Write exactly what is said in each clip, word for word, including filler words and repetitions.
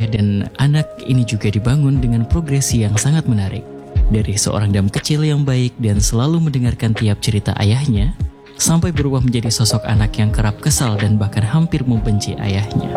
dan anak ini juga dibangun dengan progresi yang sangat menarik. Dari seorang Dam kecil yang baik dan selalu mendengarkan tiap cerita ayahnya, sampai berubah menjadi sosok anak yang kerap kesal dan bahkan hampir membenci ayahnya.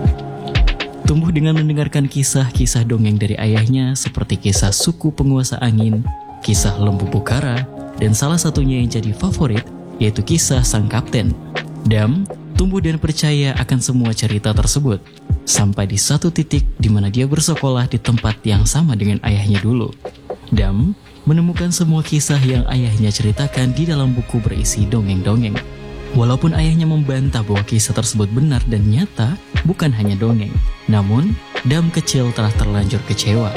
Tumbuh dengan mendengarkan kisah-kisah dongeng dari ayahnya seperti kisah suku penguasa angin, kisah lembu Bukhara, dan salah satunya yang jadi favorit yaitu kisah sang kapten. Dam tumbuh dan percaya akan semua cerita tersebut, sampai di satu titik di mana dia bersekolah di tempat yang sama dengan ayahnya dulu. Dam menemukan semua kisah yang ayahnya ceritakan di dalam buku berisi dongeng-dongeng. Walaupun ayahnya membantah bahwa kisah tersebut benar dan nyata, bukan hanya dongeng, namun Dam kecil telah terlanjur kecewa.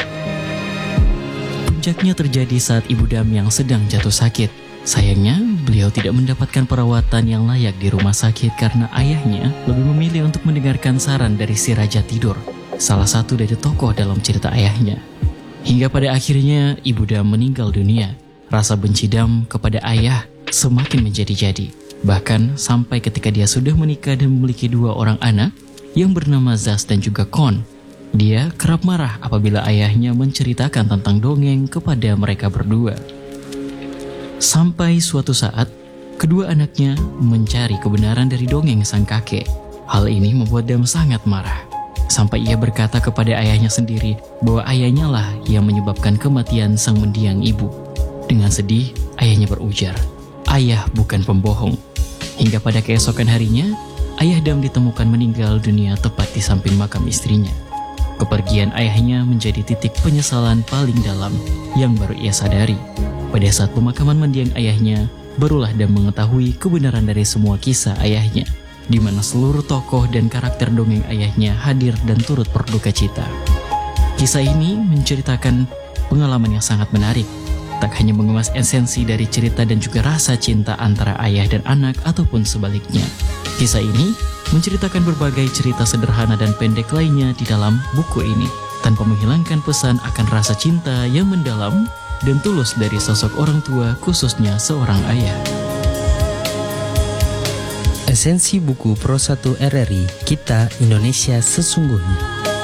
Puncaknya terjadi saat ibu Dam yang sedang jatuh sakit. Sayangnya, beliau tidak mendapatkan perawatan yang layak di rumah sakit karena ayahnya lebih memilih untuk mendengarkan saran dari si Raja Tidur, salah satu dari tokoh dalam cerita ayahnya. Hingga pada akhirnya ibu Dam meninggal dunia. Rasa benci Dam kepada ayah semakin menjadi-jadi. Bahkan sampai ketika dia sudah menikah dan memiliki dua orang anak yang bernama Zaz dan juga Kon, dia kerap marah apabila ayahnya menceritakan tentang dongeng kepada mereka berdua. Sampai suatu saat, kedua anaknya mencari kebenaran dari dongeng sang kakek. Hal ini membuat Dam sangat marah. Sampai ia berkata kepada ayahnya sendiri bahwa ayahnya lah yang menyebabkan kematian sang mendiang ibu. Dengan sedih, ayahnya berujar, "Ayah bukan pembohong." Hingga pada keesokan harinya, ayah Dam ditemukan meninggal dunia tepat di samping makam istrinya. Kepergian ayahnya menjadi titik penyesalan paling dalam yang baru ia sadari. Pada saat pemakaman mendiang ayahnya, barulah Dam mengetahui kebenaran dari semua kisah ayahnya, di mana seluruh tokoh dan karakter dongeng ayahnya hadir dan turut berduka cita. Kisah ini menceritakan pengalaman yang sangat menarik, tak hanya mengemas esensi dari cerita dan juga rasa cinta antara ayah dan anak ataupun sebaliknya. Kisah ini menceritakan berbagai cerita sederhana dan pendek lainnya di dalam buku ini, tanpa menghilangkan pesan akan rasa cinta yang mendalam dan tulus dari sosok orang tua, khususnya seorang ayah. Esensi buku Pro satu R R I, Kita Indonesia Sesungguhnya.